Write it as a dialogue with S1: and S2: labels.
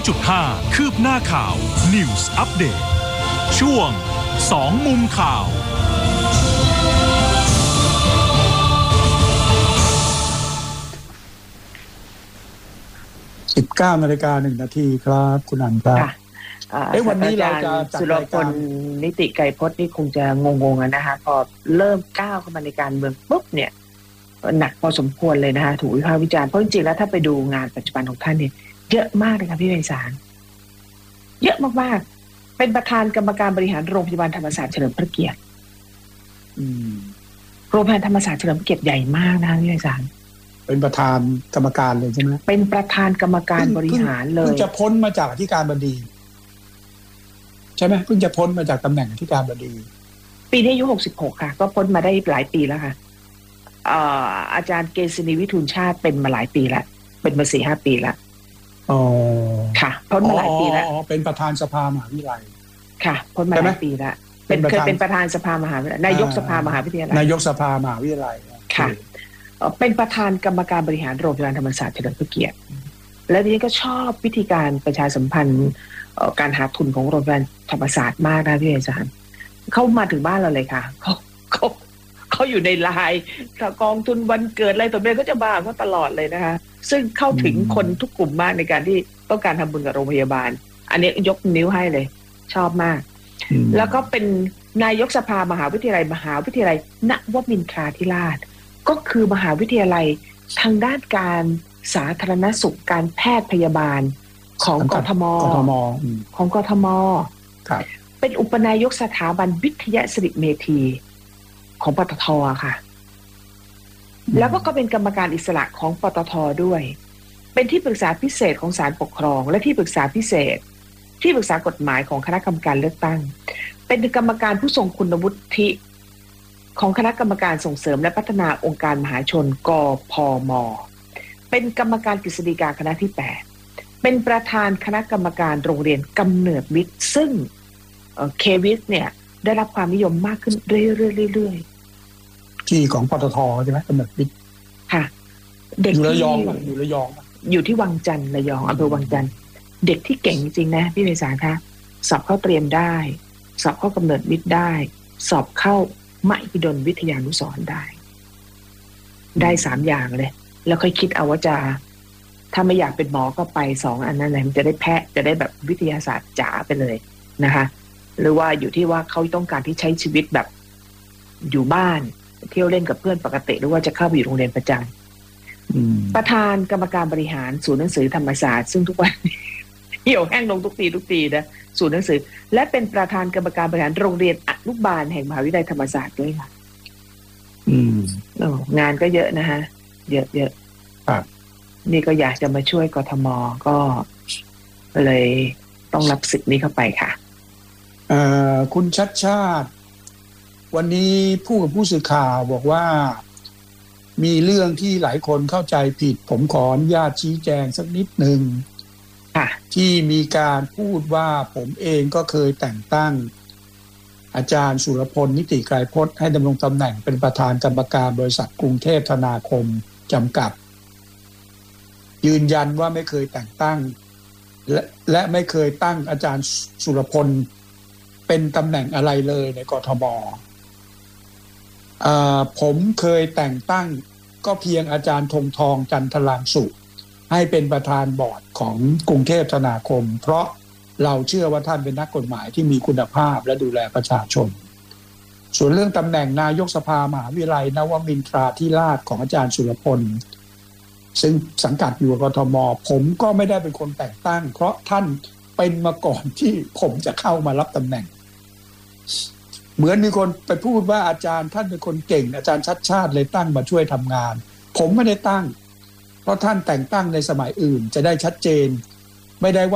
S1: 100.5 คืบหน้าข่าว News Update ช่วง2มุมข่าว
S2: 19:01 น.ครับคุณอันครับวันนี้เราจะจัดรายการ
S3: นิติไกรพจน์นี่คงจะงงๆนะคะพอเริ่มก้าวเข้ามาในการเมืองปุ๊บเนี่ยหนักพอสมควรเลยนะคะถูกวิพากษ์วิจารณ์เพราะจริงๆแล้วถ้าไปดูงานปัจจุบันของท่านเนี่ยเยอะมากเลยค่ะพี่ไพศาลเยอะมากๆเป็นประธานกรรมการบริหารโรงพยาบาลธรรมศาสตร์เฉลิมพระเกียรติโรงพยาบาลธรรมศาสตร์เฉลิมพระเกียรติใหญ่มากนะคะพี่ไพศาล
S2: เป็นประธานกรรมการเลยใช่ไหม
S3: เป็นประธานกรรมการบริหารเลย
S2: เพิ่งจะพ้นมาจากอธิการบดีใช่ไหมเพิ่งจะพ้นมาจากตำแหน่งอธิการบดี
S3: ปีนี้อายุ66ค่ะก็พ้นมาได้หลายปีแล้วค่ะอาจารย์เกษณีวิทูลชาติเป็นมาหลายปีแล้วเป็นมา 4-5 ปีแล้วค่ะพ้นมาหลายปีแล้ว
S2: เป็นประธานสภามหาวิทยาลัย
S3: ค่ะพ้นมาหลายปีแล้วเคยเป็นประธานสภามหาวิทยาลัยนายกสภามหาวิทยาลัย
S2: นายกสภามหาวิทยาลัย
S3: ค่ะเป็นประธานกรรมการบริหารโรงพยาบาลธรรมศาสตร์เฉลิมพระเกียรติและดิฉันก็ชอบวิธีการประชาสัมพันธ์การหาทุนของโรงพยาบาลธรรมศาสตร์มากนะพี่อาจารย์เขามาถึงบ้านเราเลยค่ะเขาอยู่ในไลน์กองทุนวันเกิดอะไรตัวเองก็จะมาเขาตลอดเลยนะคะซึ่งเข้าถึงคนทุกกลุ่มมากในการที่ต้องการทำบุญกับโรงพยาบาลอันนี้ยกนิ้วให้เลยชอบมากแล้วก็เป็นนายกสภามหาวิทยาลัยนวมินทราธิราชก็คือมหาวิทยาลัยทางด้านการสาธารณสุขการแพทย์พยาบาลของกทมของกทมเป็นอุปนายกสถาบันวิทยาสิริเมธีของปตท.ค่ะแล้วก็เป็นกรรมการอิสระของปตท.ด้วยเป็นที่ปรึกษาพิเศษของศาลปกครองและที่ปรึกษาพิเศษที่ปรึกษากฎหมายของคณะกรรมการเลือกตั้งเป็นกรรมการผู้ทรงคุณวุฒิของคณะกรรมการส่งเสริมและพัฒนาองค์การมหาชนกพม.เป็นกรรมการกฤษฎีกาคณะที่8เป็นประธานคณะกรรมการโรงเรียนกำเนิดวิทย์ซึ่งเควิทเนี่ยได้รับความนิยมมากขึ้นเรื่อยๆ
S2: ที่ของปตท.ใช่ไหมกำเนิดวิทย์
S3: ค่ะเด็ก
S2: อยู่ระยอง
S3: อยู่ที่วังจันทร์ระยองอำเภอวังจันทร์เด็กที่เก่งจริงๆนะพี่ไพศาลคะสอบเข้าเตรียมได้สอบเข้ากำเนิดวิทย์ได้สอบเข้ามหิดลวิทยานุสรณ์ได้3อย่างเลยแล้วค่อยคิดเอาว่าจะถ้าไม่อยากเป็นหมอก็ไป2อันนั้นแหละมันจะได้แพทย์จะได้แบบวิทยาศาสตร์จ๋าไปเลยนะคะหรือว่าอยู่ที่ว่าเขาต้องการที่ใช้ชีวิตแบบอยู่บ้านเที่ยวเล่นกับเพื่อนปกติหรือว่าจะเข้าไปอยู่โรงเรียนประจำประธานกรรมการบริหารศูนย์หนังสือธรรมศาสตร์ซึ่งทุกวันเหี่ยวแห้งลงทุกปีนะศูนย์หนังสือและเป็นประธานกรรมการบริหารโรงเรียนอนุบาลแห่งมหาวิทยาลัยธรรมศาสตร์ด้วยค่ะงานก็เยอะนะฮะเยอะนี่ก็อยากจะมาช่วยกทมก็เลยต้องรับศึกนี้เข้าไปค่ะ
S2: คุณชัดชาติวันนี้พูดกับผู้สื่อข่าวบอกว่ามีเรื่องที่หลายคนเข้าใจผิดผมขออนุญาตชี้แจงสักนิดหนึ่งที่มีการพูดว่าผมเองก็เคยแต่งตั้งอาจารย์สุรพลนิติไกรพจน์ให้ดำรงตำแหน่งเป็นประธานกรรมการบริษัทกรุงเทพธนาคมจำกัดยืนยันว่าไม่เคยแต่งตั้งและไม่เคยตั้งอาจารย์สุรพลเป็นตำแหน่งอะไรเลยในกทม.ผมเคยแต่งตั้งก็เพียงอาจารย์ธงทองจันทรางสุให้เป็นประธานบอร์ดของกรุงเทพธนาคมเพราะเราเชื่อว่าท่านเป็นนักกฎหมายที่มีคุณภาพและดูแลประชาชนส่วนเรื่องตำแหน่งนายกสภามหาวิทยาลัยนวมินทราธิราชของอาจารย์สุรพลซึ่งสังกัดอยู่กทม.ผมก็ไม่ได้เป็นคนแต่งตั้งเพราะท่านเป็นมาก่อนที่ผมจะเข้ามารับตำแหน่งเหมือนมีคนไปพูดว่าอาจารย์ท่านเป็นคนเก่งอาจารย์ชัดชาติเลยตั้งมาช่วยทำงานผมไม่ได้ตั้งเพราะท่านแต่งตั้งในสมัยอื่นจะได้ชัดเจนไม่ได้ว่า